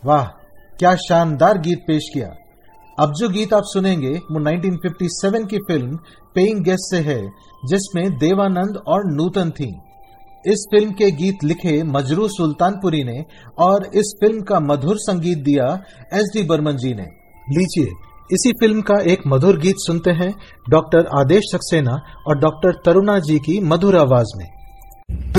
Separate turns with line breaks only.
वाह, क्या शानदार गीत पेश किया। अब जो गीत आप सुनेंगे वो 1957 की फिल्म पेइंग गेस्ट से है, जिसमें देवानंद और नूतन थी। इस फिल्म के गीत लिखे मजरू सुल्तानपुरी ने और इस फिल्म का मधुर संगीत दिया एस.डी. बर्मन जी ने। लीजिए इसी फिल्म का एक मधुर गीत सुनते हैं डॉक्टर आदेश सक्सेना और डॉक्टर तरुणा जी की मधुर आवाज में।